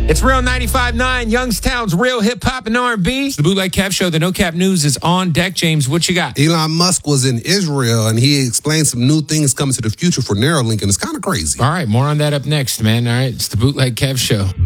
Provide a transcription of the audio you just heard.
It's Real 95.9, Youngstown's real hip-hop and R&B. It's the Bootleg Kev Show. The No Cap News is on deck. James, what you got? Elon Musk was in Israel, and he explained some new things coming to the future for Neuralink, and it's kind of crazy. All right, more on that up next, man. All right, it's the Bootleg Kev Show.